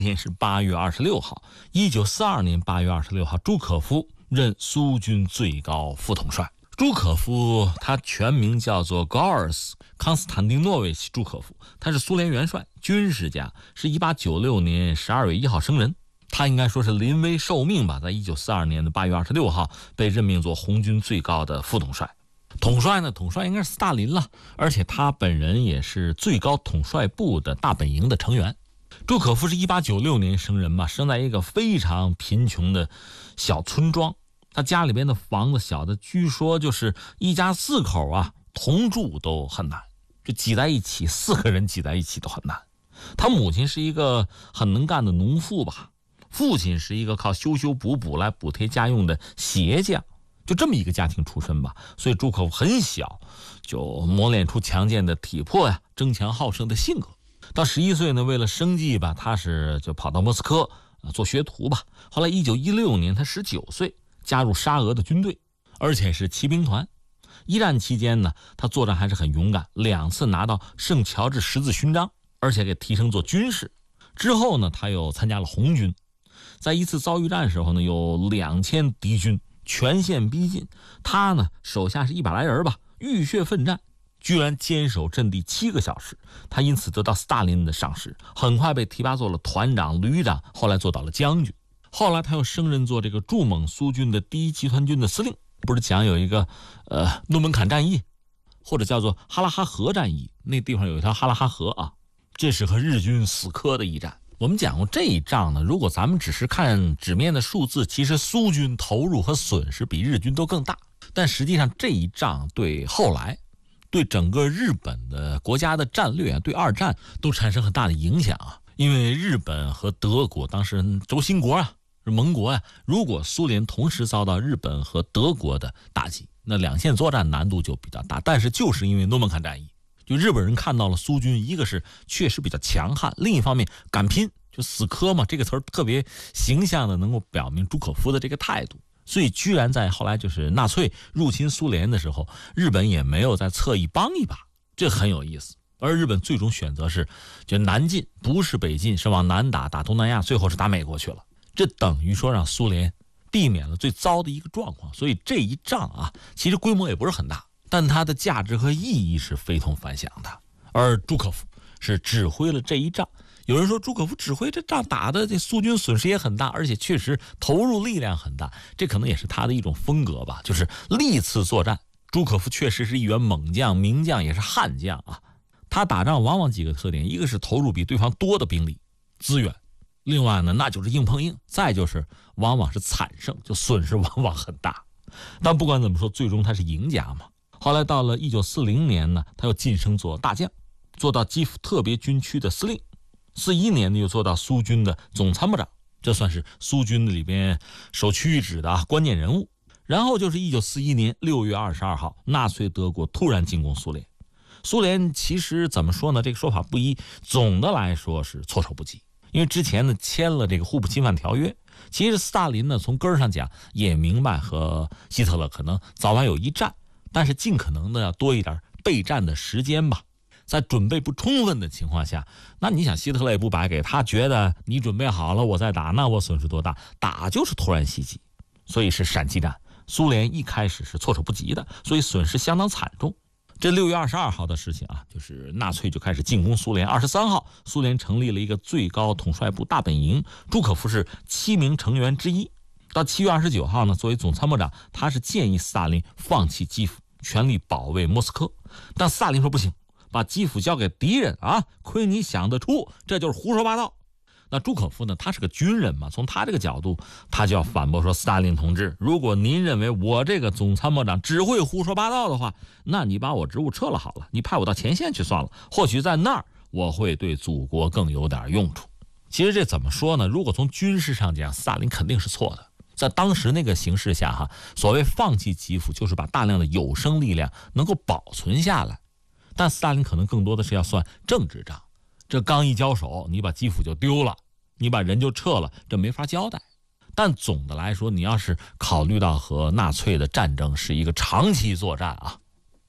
天是8月26号，1942年8月26号，朱可夫任苏军最高副统帅。朱可夫他全名叫做 Goris Konstantinovich 朱可夫，他是苏联元帅、军事家，是1896年12月1号生人。他应该说是临危受命吧，在1942年的8月26号被任命做红军最高的副统帅。统帅应该是斯大林了，而且他本人也是最高统帅部的大本营的成员。朱可夫是1896年生人嘛，生在一个非常贫穷的小村庄，他家里边的房子小的，据说就是一家4口啊，同住都很难，就挤在一起，4个人挤在一起都很难。他母亲是一个很能干的农妇吧，父亲是一个靠修修补补来补贴家用的鞋匠，就这么一个家庭出身吧。所以朱可夫很小就磨练出强健的体魄呀，争强好胜的性格。到11岁呢，为了生计吧，他就跑到莫斯科做学徒吧。后来1916年他19岁加入沙俄的军队，而且是骑兵团。一战期间呢，他作战还是很勇敢，2次拿到圣乔治十字勋章，而且给提升做军士。之后呢，他又参加了红军，在一次遭遇战时候呢，有2000敌军全线逼近，他呢手下是100来人吧，浴血奋战，居然坚守阵地7个小时，他因此得到斯大林的赏识，很快被提拔做了团长、旅长，后来做到了将军。后来他又升任做这个驻蒙苏军的第1集团军的司令。不是讲有一个诺门坎战役，或者叫做哈拉哈河战役，那地方有一条哈拉哈河啊，这是和日军死磕的一战。我们讲过这一仗呢，如果咱们只是看纸面的数字，其实苏军投入和损失比日军都更大，但实际上这一仗对后来对整个日本的国家的战略对二战都产生很大的影响啊。因为日本和德国当时轴心国啊，盟国啊，如果苏联同时遭到日本和德国的打击，那两线作战难度就比较大。但是就是因为诺门坎战役，就日本人看到了苏军，一个是确实比较强悍，另一方面敢拼，就死磕嘛，这个词儿特别形象的能够表明朱可夫的这个态度。所以居然在后来就是纳粹入侵苏联的时候，日本也没有再侧翼帮一把，这很有意思。而日本最终选择是就南进，不是北进，是往南打东南亚，最后是打美国去了。这等于说让苏联避免了最糟的一个状况。所以这一仗啊，其实规模也不是很大，但它的价值和意义是非同凡响的。而朱可夫是指挥了这一仗。有人说朱可夫指挥这仗打的这苏军损失也很大，而且确实投入力量很大，这可能也是他的一种风格吧，就是历次作战朱可夫确实是一员猛将、名将，也是悍将啊。他打仗往往几个特点，一个是投入比对方多的兵力资源，另外呢那就是硬碰硬，再就是往往是惨胜，就损失往往很大。但不管怎么说，最终他是赢家嘛。后来到了1940年呢，他又晋升做大将，做到基辅特别军区的司令。41年呢，又做到苏军的总参谋长，这算是苏军里边首屈一指的关键人物。然后就是1941年6月22号，纳粹德国突然进攻苏联。苏联其实怎么说呢，这个说法不一，总的来说是措手不及。因为之前呢签了这个互不侵犯条约，其实斯大林呢从根上讲也明白和希特勒可能早晚有一战，但是尽可能的要多一点备战的时间吧。在准备不充分的情况下，那你想希特勒也不白给，他觉得你准备好了我再打，那我损失多大？打就是突然袭击，所以是闪击战。苏联一开始是措手不及的，所以损失相当惨重。这6月22号的事情啊，就是纳粹就开始进攻苏联。23号，苏联成立了一个最高统帅部大本营，朱可夫是7名成员之一。到7月29号呢，作为总参谋长，他是建议斯大林放弃基辅，全力保卫莫斯科。但斯大林说不行，把基辅交给敌人啊，亏你想得出，这就是胡说八道。那朱可夫呢，他是个军人嘛，从他这个角度，他就要反驳说，斯大林同志，如果您认为我这个总参谋长只会胡说八道的话，那你把我职务撤了好了，你派我到前线去算了，或许在那儿我会对祖国更有点用处。其实这怎么说呢，如果从军事上讲，斯大林肯定是错的。在当时那个形势下哈，所谓放弃基辅，就是把大量的有生力量能够保存下来。但斯大林可能更多的是要算政治账，这刚一交手，你把基辅就丢了，你把人就撤了，这没法交代。但总的来说，你要是考虑到和纳粹的战争是一个长期作战啊，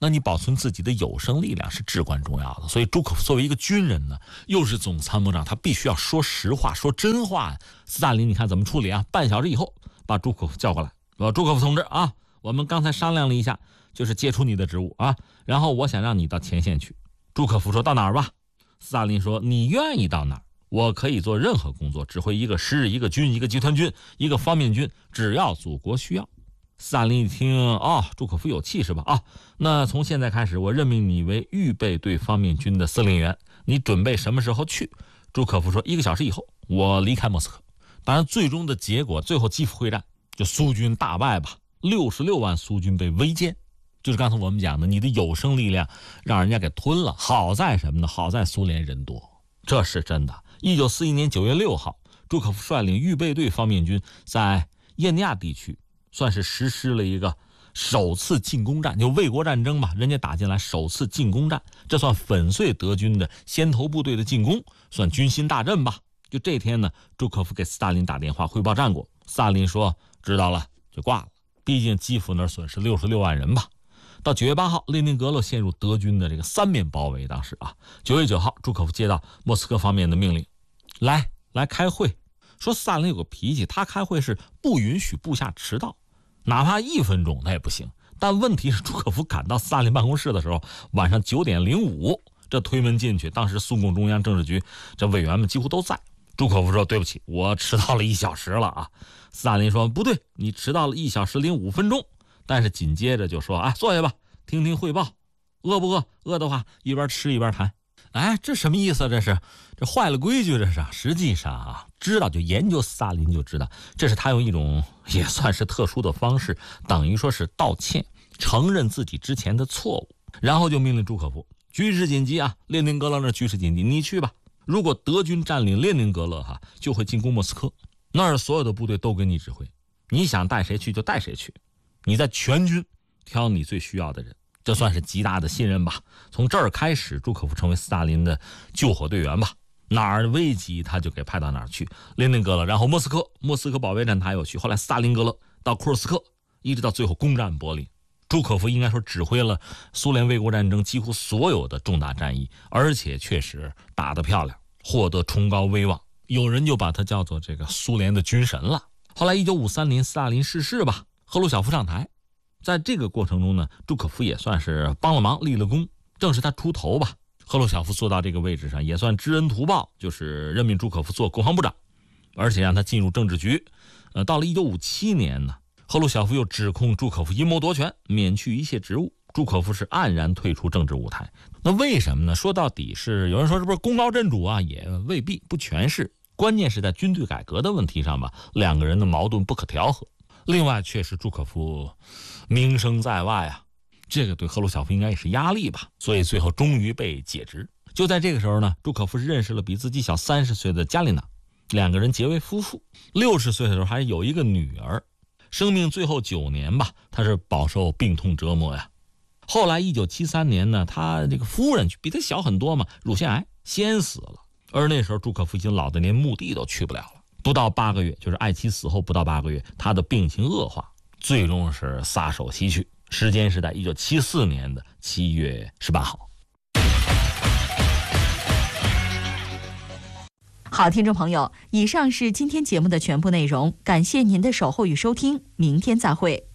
那你保存自己的有生力量是至关重要的。所以朱可夫作为一个军人呢，又是总参谋长，他必须要说实话，说真话。斯大林你看怎么处理啊？半小时以后把朱可夫叫过来，说朱可夫同志啊，我们刚才商量了一下，就是解除你的职务啊，然后我想让你到前线去。朱可夫说到哪儿吧？斯大林说你愿意到哪儿，我可以做任何工作，指挥一个师、一个军、一个集团军、一个方面军，只要祖国需要。斯大林一听，哦，朱可夫有气是吧？啊，那从现在开始，我任命你为预备队方面军的司令员，你准备什么时候去？朱可夫说1个小时以后，我离开莫斯科。当然，最终的结果，最后基辅会战，就苏军大败吧，66万苏军被围歼。就是刚才我们讲的，你的有生力量让人家给吞了。好在什么呢？好在苏联人多，这是真的。1941年9月6号，朱可夫率领预备队方面军在叶尼亚地区算是实施了一个首次进攻战，就卫国战争嘛，人家打进来首次进攻战，这算粉碎德军的先头部队的进攻，算军心大振吧。就这天呢，朱可夫给斯大林打电话汇报战果，斯大林说知道了就挂了，毕竟基辅那儿损失66万人吧。到9月8号，列宁格勒陷入德军的这个3面包围。当时啊，9月9号，朱可夫接到莫斯科方面的命令，来开会。说斯大林有个脾气，他开会是不允许部下迟到，哪怕1分钟那也不行。但问题是，朱可夫赶到斯大林办公室的时候，晚上9点05，这推门进去，当时苏共中央政治局这委员们几乎都在。朱可夫说：“对不起，我迟到了1小时了啊。”斯大林说：“不对，你迟到了1小时05分钟。”但是紧接着就说：“哎，坐下吧，听听汇报。饿不饿？饿的话，一边吃一边谈。”哎，这什么意思？这坏了规矩，这是。实际上啊，知道就研究斯大林就知道，这是他用一种也算是特殊的方式，等于说是道歉，承认自己之前的错误，然后就命令朱可夫局势紧急啊，列宁格勒那局势紧急，你去吧。如果德军占领列宁格勒就会进攻莫斯科，那儿所有的部队都给你指挥，你想带谁去就带谁去，你在全军挑你最需要的人。这算是极大的信任吧。从这儿开始，朱可夫成为斯大林的救火队员吧，哪儿危急他就给派到哪儿去。列宁格勒，然后莫斯科保卫战他又去，后来斯大林格勒到库尔斯克，一直到最后攻占柏林。朱可夫应该说指挥了苏联卫国战争几乎所有的重大战役，而且确实打得漂亮，获得崇高威望，有人就把他叫做这个苏联的军神了。后来1953年斯大林逝世吧，赫鲁晓夫上台，在这个过程中呢，朱可夫也算是帮了忙立了功，正是他出头吧。赫鲁晓夫坐到这个位置上也算知恩图报，就是任命朱可夫做国防部长，而且让他进入政治局。到了1957年呢，赫鲁晓夫又指控朱可夫阴谋夺权，免去一切职务，朱可夫是黯然退出政治舞台。那为什么呢？说到底是有人说是不是功高震主啊？也未必，不全是。关键是在军队改革的问题上吧，两个人的矛盾不可调和。另外，确实朱可夫名声在外啊，这个对赫鲁晓夫应该也是压力吧，所以最后终于被解职。就在这个时候呢，朱可夫是认识了比自己小30岁的加琳娜，两个人结为夫妇。60岁的时候还有一个女儿。生命最后9年吧，他是饱受病痛折磨呀。后来1973年呢，他这个夫人比他小很多嘛，乳腺癌先死了。而那时候朱可夫已经老得连墓地都去不了了。不到8个月，就是爱妻死后不到8个月，他的病情恶化，最终是撒手西去。时间是在1974年的7月18号。 好，听众朋友，以上是今天节目的全部内容，感谢您的守候与收听，明天再会。